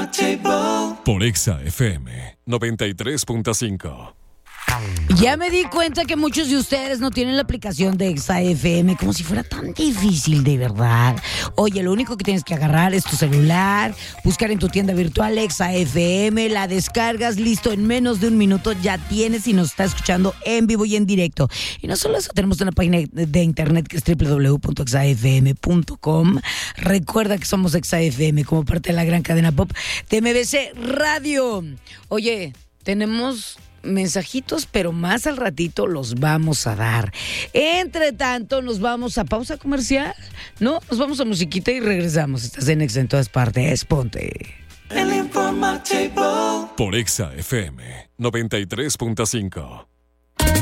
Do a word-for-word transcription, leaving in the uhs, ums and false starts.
Por Exa F M noventa y tres punto cinco. Ya me di cuenta que muchos de ustedes no tienen la aplicación de Exa F M, como si fuera tan difícil, de verdad. Oye, lo único que tienes que agarrar es tu celular, buscar en tu tienda virtual Exa F M, la descargas, listo, en menos de un minuto ya tienes y nos está escuchando en vivo y en directo. Y no solo eso, tenemos una página de internet que es doble u doble u doble u punto exa f m punto com. Recuerda que somos Exa F M como parte de la gran cadena pop de M B C Radio. Oye, tenemos mensajitos, pero más al ratito los vamos a dar. Entre tanto, nos vamos a pausa comercial, ¿no? Nos vamos a musiquita y regresamos. Estás en Exa en todas partes. Ponte Por Exa F M noventa y tres punto cinco.